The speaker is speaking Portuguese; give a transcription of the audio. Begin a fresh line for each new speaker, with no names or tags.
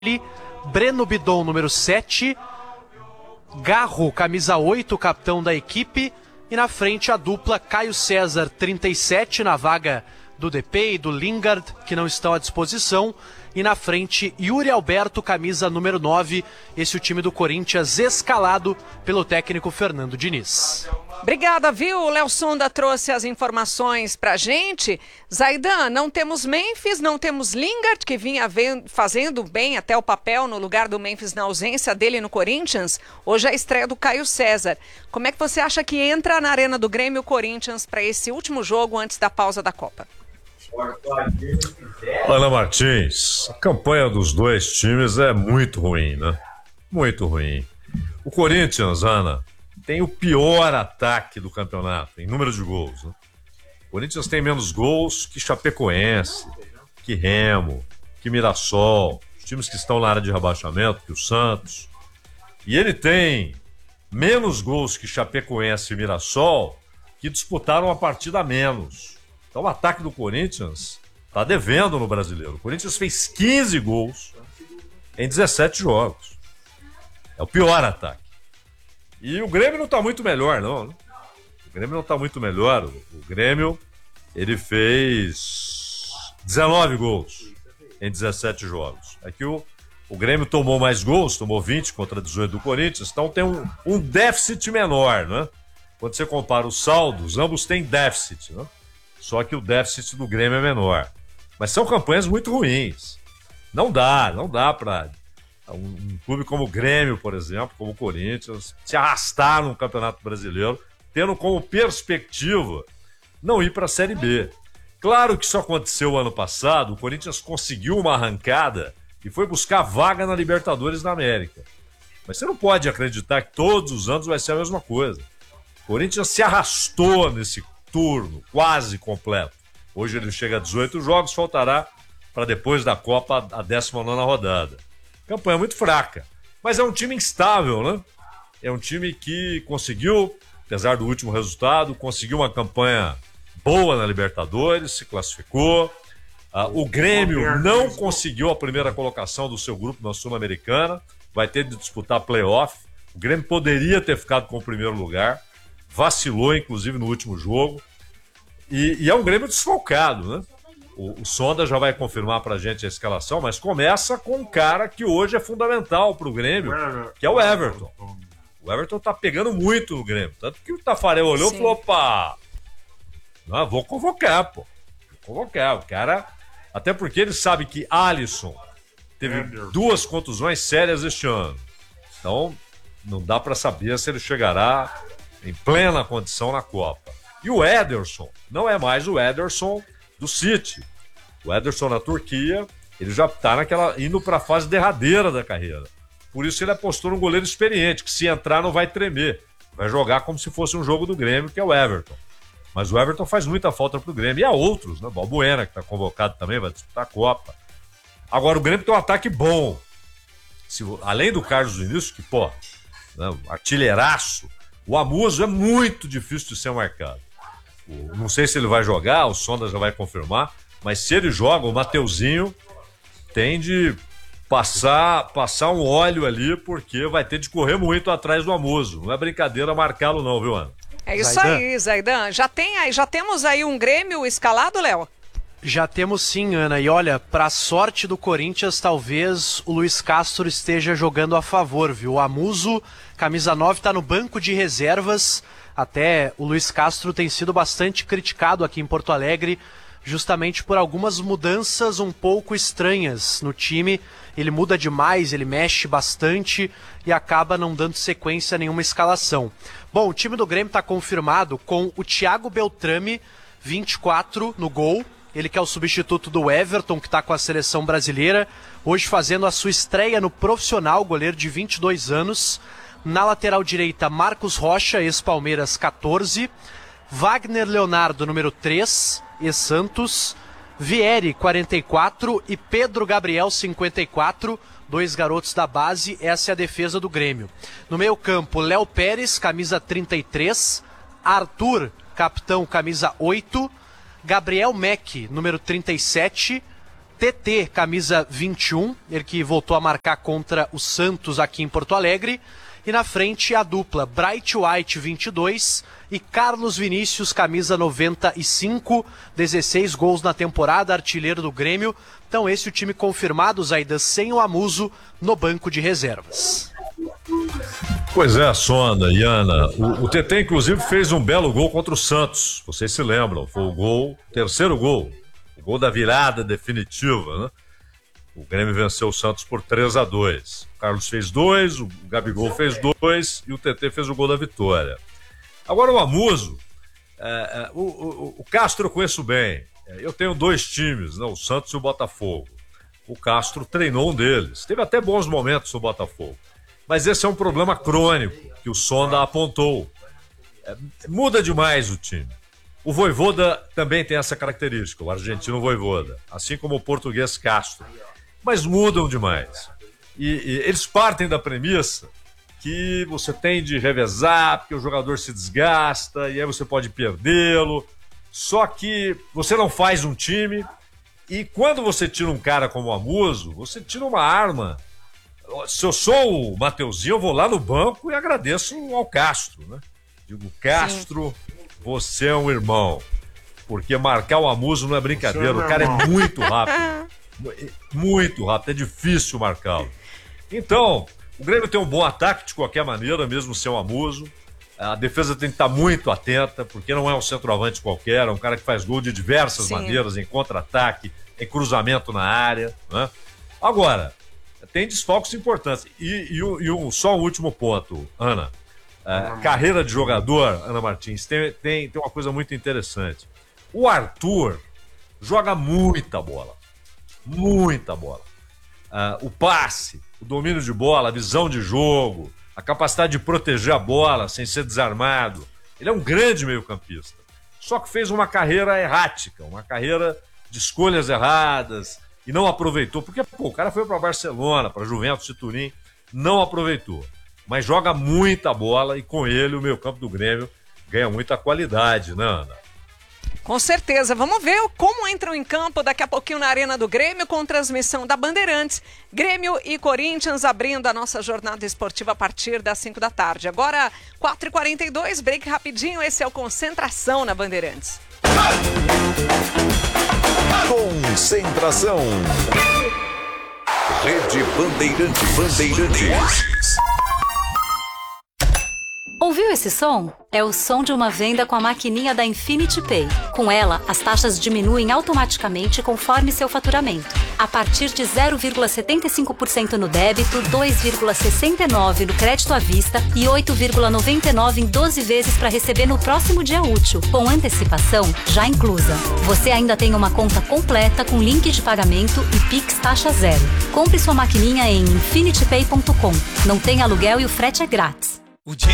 Breno Bidon, número 7, Garro, camisa 8, capitão da equipe, e na frente a dupla Caio César, 37, na vaga do Depay e do Lingard, que não estão à disposição, e na frente Yuri Alberto, camisa número 9, esse é o time do Corinthians escalado pelo técnico Fernando Diniz.
Obrigada, viu? O Léo Sonda trouxe as informações pra gente. Zaidan, não temos Memphis, não temos Lingard, que vinha fazendo bem até o papel no lugar do Memphis na ausência dele no Corinthians. Hoje é a estreia do Caio César. Como é que você acha que entra na Arena do Grêmio Corinthians para esse último jogo antes da pausa da Copa?
Ana Martins, a campanha dos dois times é muito ruim, né? Muito ruim. O Corinthians, Ana, tem o pior ataque do campeonato em número de gols, né? O Corinthians tem menos gols que Chapecoense, que Remo, que Mirassol, os times que estão na área de rebaixamento, que o Santos. E ele tem menos gols que Chapecoense e Mirassol, que disputaram a partida a menos. Então o ataque do Corinthians está devendo no Brasileiro. O Corinthians fez 15 gols em 17 jogos. É o pior ataque. E o Grêmio não está muito melhor, não. Né? O Grêmio não está muito melhor. O Grêmio, ele fez 19 gols em 17 jogos. Aqui o Grêmio tomou mais gols, tomou 20 contra 18 do Corinthians, então tem um déficit menor, né? Quando você compara os saldos, ambos têm déficit, né? Só que o déficit do Grêmio é menor. Mas são campanhas muito ruins. Não dá para um clube como o Grêmio, por exemplo, como o Corinthians, se arrastar num campeonato brasileiro, tendo como perspectiva não ir para a Série B. Claro que isso aconteceu ano passado, o Corinthians conseguiu uma arrancada e foi buscar vaga na Libertadores da América. Mas você não pode acreditar que todos os anos vai ser a mesma coisa. O Corinthians se arrastou nesse turno quase completo. Hoje ele chega a 18 jogos, faltará para depois da Copa a 19ª rodada. Campanha muito fraca, mas é um time instável, né? É um time que conseguiu, apesar do último resultado, conseguiu uma campanha boa na Libertadores, se classificou. O Grêmio não conseguiu a primeira colocação do seu grupo na Sul-Americana, vai ter de disputar playoff. O Grêmio poderia ter ficado com o primeiro lugar, vacilou inclusive no último jogo, e é um Grêmio desfalcado, né? O Sonda já vai confirmar pra gente a escalação, mas começa com um cara que hoje é fundamental pro Grêmio, que é o Everton. O Everton tá pegando muito no Grêmio, tanto que o Tafarel olhou e falou, opa, não, vou convocar, pô. Vou convocar, o cara, até porque ele sabe que Alisson teve 2 contusões sérias este ano, então não dá pra saber se ele chegará em plena condição na Copa. E o Ederson não é mais o Ederson do City. O Ederson na Turquia, ele já está indo para a fase derradeira da carreira. Por isso ele apostou num goleiro experiente, que se entrar não vai tremer. Vai jogar como se fosse um jogo do Grêmio, que é o Everton. Mas o Everton faz muita falta pro Grêmio. E há outros, né? O Balbuena, que está convocado também, vai disputar a Copa. Agora, o Grêmio tem um ataque bom. Além do Carlos Vinícius, que, pô, né, artilheiraço, o Amuso é muito difícil de ser marcado. Não sei se ele vai jogar, o Sonda já vai confirmar, mas se ele joga, o Mateuzinho tem de passar um óleo ali, porque vai ter de correr muito atrás do Amuso. Não é brincadeira marcá-lo não, viu, Ana?
É isso aí, Zaidan. Já temos aí um Grêmio escalado, Léo?
Já temos sim, Ana. E olha, para sorte do Corinthians, talvez o Luiz Castro esteja jogando a favor, viu? O Amuso, camisa 9, está no banco de reservas. Até o Luiz Castro tem sido bastante criticado aqui em Porto Alegre, justamente por algumas mudanças um pouco estranhas no time. Ele muda demais, ele mexe bastante e acaba não dando sequência a nenhuma escalação. Bom, o time do Grêmio está confirmado com o Thiago Beltrame, 24 no gol. Ele que é o substituto do Everton, que está com a seleção brasileira, hoje fazendo a sua estreia no profissional, goleiro de 22 anos. Na lateral direita, Marcos Rocha, ex-Palmeiras, 14. Wagner Leonardo, número 3, ex-Santos. Vieri, 44. E Pedro Gabriel, 54. 2 garotos da base. Essa é a defesa do Grêmio. No meio campo, Léo Pérez, camisa 33. Arthur, capitão, camisa 8. Gabriel Meck, número 37. TT, camisa 21, ele que voltou a marcar contra o Santos aqui em Porto Alegre. E na frente a dupla Bright White, 22, e Carlos Vinícius, camisa 95, 16 gols na temporada, artilheiro do Grêmio. Então esse é o time confirmado, Zaidan, sem o Amuso no banco de reservas.
Pois é, Sonda e Ana. O TT, inclusive, fez um belo gol contra o Santos. Vocês se lembram? Foi o terceiro gol. O gol da virada definitiva, né? O Grêmio venceu o Santos por 3-2. O Carlos fez 2, o Gabigol fez 2 e o TT fez o gol da vitória. Agora o Amuso, o Castro eu conheço bem. Eu tenho 2 times, né? O Santos e o Botafogo. O Castro treinou um deles. Teve até bons momentos no Botafogo. Mas esse é um problema crônico que o Sonda apontou. Muda demais o time. O Vojvoda também tem essa característica, o argentino Vojvoda, assim como o português Castro. Mas mudam demais. E eles partem da premissa que você tem de revezar, porque o jogador se desgasta, e aí você pode perdê-lo. Só que você não faz um time, e quando você tira um cara como o Amuso, você tira uma arma. Se eu sou o Mateuzinho, eu vou lá no banco e agradeço ao Castro, né? Digo, Castro, você é um irmão. Porque marcar o Amuso não é brincadeira, o cara é muito rápido. Muito rápido, é difícil marcá-lo. Então, o Grêmio tem um bom ataque de qualquer maneira, mesmo sem o Amuso. A defesa tem que estar muito atenta, porque não é um centroavante qualquer, é um cara que faz gol de diversas maneiras, em contra-ataque, em cruzamento na área, né? Agora, tem desfalques importantes. Só um último ponto, Ana. Carreira de jogador, Ana Martins, tem uma coisa muito interessante. O Arthur joga muita bola. Muita bola. O passe, o domínio de bola, a visão de jogo, a capacidade de proteger a bola sem ser desarmado. Ele é um grande meio-campista. Só que fez uma carreira errática, uma carreira de escolhas erradas e não aproveitou. Porque o cara foi para Barcelona, para Juventus de Turim, não aproveitou. Mas joga muita bola e com ele o meio-campo do Grêmio ganha muita qualidade, né, Ana?
Com certeza. Vamos ver como entram em campo daqui a pouquinho na Arena do Grêmio com transmissão da Bandeirantes. Grêmio e Corinthians abrindo a nossa jornada esportiva a partir das 5 da tarde. Agora, 4h42, break rapidinho. Esse é o Concentração na Bandeirantes.
Concentração. Rede Bandeirantes.
Ouviu esse som? É o som de uma venda com a maquininha da Infinity Pay. Com ela, as taxas diminuem automaticamente conforme seu faturamento. A partir de 0,75% no débito, 2,69% no crédito à vista e 8,99% em 12 vezes para receber no próximo dia útil, com antecipação já inclusa. Você ainda tem uma conta completa com link de pagamento e Pix taxa zero. Compre sua maquininha em infinitypay.com. Não tem aluguel e o frete é grátis.